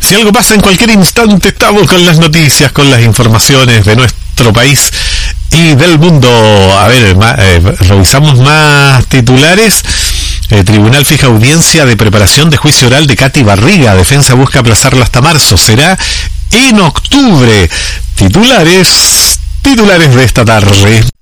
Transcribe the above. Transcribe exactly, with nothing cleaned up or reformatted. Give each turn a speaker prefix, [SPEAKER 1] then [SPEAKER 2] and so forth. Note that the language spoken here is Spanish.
[SPEAKER 1] Si algo pasa en cualquier instante, estamos con las noticias, con las informaciones de nuestro país y del mundo. A ver, ma, eh, revisamos más titulares. El tribunal fija audiencia de preparación de juicio oral de Katy Barriga. Defensa busca aplazarlo hasta marzo. Será en octubre. Titulares, titulares de esta tarde.